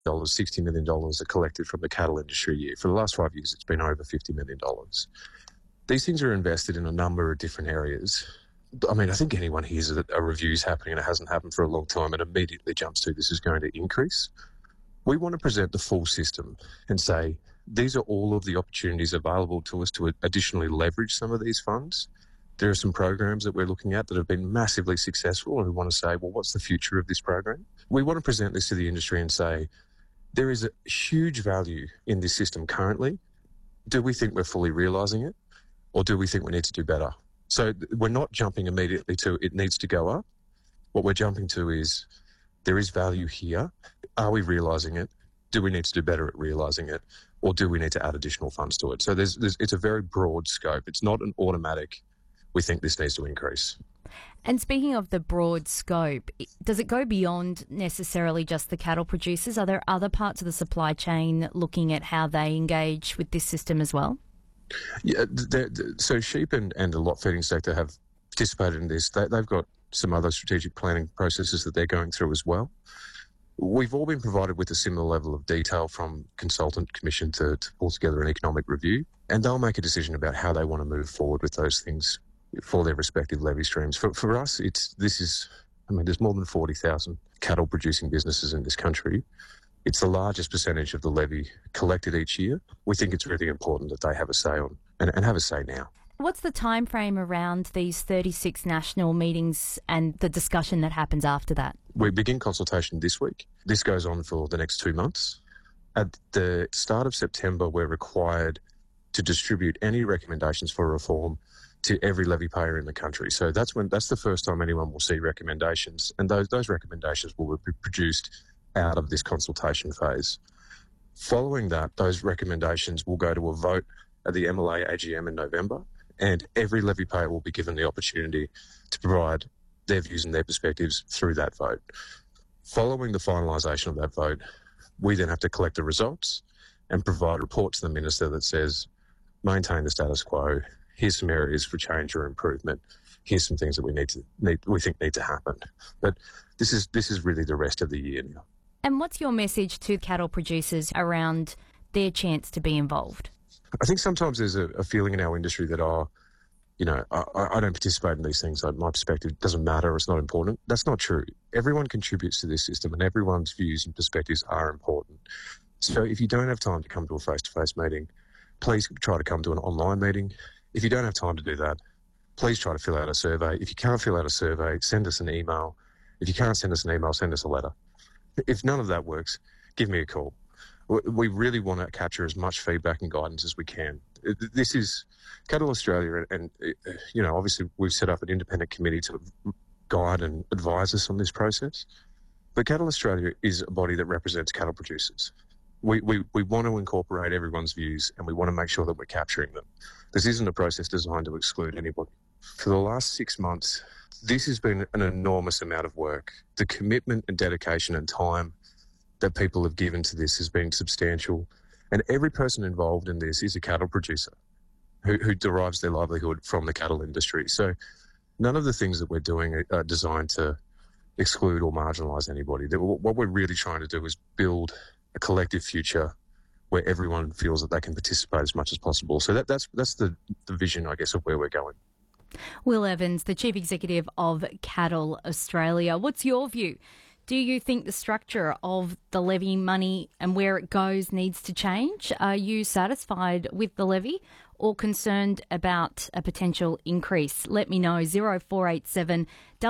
$60 million are collected from the cattle industry a year. For the last 5 years, it's been over $50 million. These things are invested in a number of different areas. I mean, I think anyone hears that a review is happening and it hasn't happened for a long time and immediately jumps to this is going to increase. We want to present the full system and say, these are all of the opportunities available to us to additionally leverage some of these funds. There are some programs that we're looking at that have been massively successful, and we want to say, well, what's the future of this program? We want to present this to the industry and say, there is a huge value in this system currently. Do we think we're fully realising it, or do we think we need to do better? So we're not jumping immediately to it needs to go up. What we're jumping to is there is value here. Are we realising it? Do we need to do better at realising it? Or do we need to add additional funds to it? So it's a very broad scope. It's not an automatic, we think this needs to increase. And speaking of the broad scope, does it go beyond necessarily just the cattle producers? Are there other parts of the supply chain looking at how they engage with this system as well? Yeah, so sheep and the lot feeding sector have participated in this. They've got some other strategic planning processes that they're going through as well. We've all been provided with a similar level of detail from consultant commission to pull together an economic review, and they'll make a decision about how they want to move forward with those things for their respective levy streams. For us, there's more than 40,000 cattle producing businesses in this country. It's the largest percentage of the levy collected each year. We think it's really important that they have a say on and have a say now. What's the time frame around these 36 national meetings and the discussion that happens after that? We begin consultation this week. This goes on for the next 2 months. At the start of September, we're required to distribute any recommendations for reform to every levy payer in the country. So that's the first time anyone will see recommendations, and those recommendations will be produced out of this consultation phase. Following that, those recommendations will go to a vote at the MLA AGM in November, and every levy payer will be given the opportunity to provide their views and their perspectives through that vote. Following the finalisation of that vote, we then have to collect the results and provide a report to the Minister that says, maintain the status quo, here's some areas for change or improvement, here's some things that we think need to happen. But this is really the rest of the year now. And what's your message to cattle producers around their chance to be involved? I think sometimes there's a feeling in our industry that, I don't participate in these things. My perspective doesn't matter, it's not important. That's not true. Everyone contributes to this system and everyone's views and perspectives are important. So if you don't have time to come to a face-to-face meeting, please try to come to an online meeting. If you don't have time to do that, please try to fill out a survey. If you can't fill out a survey, send us an email. If you can't send us an email, send us a letter. If none of that works, give me a call. We really want to capture as much feedback and guidance as we can. This is Cattle Australia, and obviously we've set up an independent committee to guide and advise us on this process. But Cattle Australia is a body that represents cattle producers. We want to incorporate everyone's views, and we want to make sure that we're capturing them. This isn't a process designed to exclude anybody. For the last 6 months, this has been an enormous amount of work. The commitment and dedication and time that people have given to this has been substantial. And every person involved in this is a cattle producer who derives their livelihood from the cattle industry. So none of the things that we're doing are designed to exclude or marginalise anybody. What we're really trying to do is build a collective future where everyone feels that they can participate as much as possible. So that's the vision, I guess, of where we're going. Will Evans, the Chief Executive of Cattle Australia. What's your view? Do you think the structure of the levy money and where it goes needs to change? Are you satisfied with the levy or concerned about a potential increase? Let me know, 0487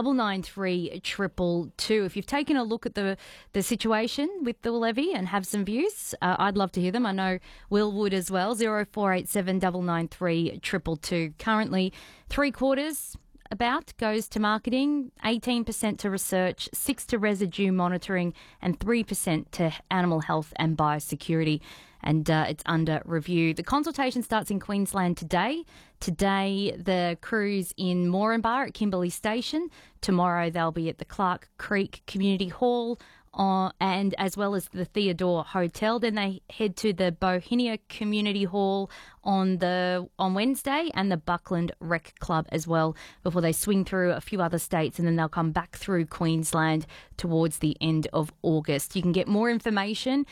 993 222. If you've taken a look at the situation with the levy and have some views, I'd love to hear them. I know Will would as well, 0487 993 222. Currently, 3/4 about goes to marketing, 18% to research, 6% to residue monitoring, and 3% to animal health and biosecurity. And it's under review. The consultation starts in Queensland today. Today, the crew's in Moranbah at Kimberley Station. Tomorrow, they'll be at the Clark Creek Community Hall and as well as the Theodore Hotel. Then they head to the Bohinia Community Hall on Wednesday and the Buckland Rec Club as well before they swing through a few other states, and then they'll come back through Queensland towards the end of August. You can get more information